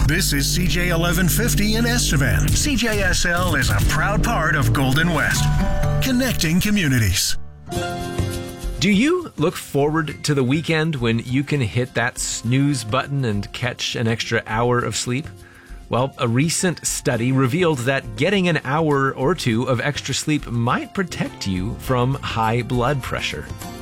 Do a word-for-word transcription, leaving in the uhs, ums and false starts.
This is C J eleven fifty in Estevan. C J S L is a proud part of Golden West, connecting communities. Do you look forward to the weekend when you can hit that snooze button and catch an extra hour of sleep? Well, a recent study revealed that getting an hour or two of extra sleep might protect you from high blood pressure.